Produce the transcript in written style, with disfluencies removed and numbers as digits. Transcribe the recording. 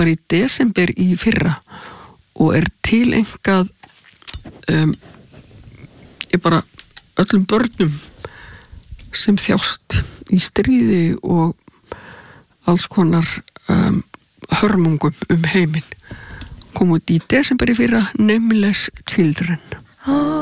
bara í desember í fyrra og tilengað bara öllum börnum sem þjást í stríði og alls konar hörmungum heiminn. Kom út í desember í fyrra, Nameless Children.